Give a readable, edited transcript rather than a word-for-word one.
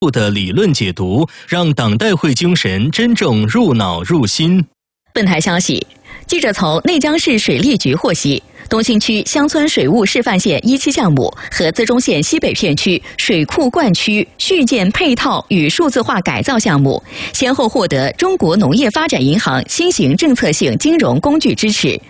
的理论解读，让党代会精神真正入脑入心。 本台消息，记者从内江市水利局获悉，东兴区乡村水务示范县1期项目和资中县西北片区水库灌区续建配套与数字化改造项目，先后获得中国农业发展银行新型政策性金融工具支持。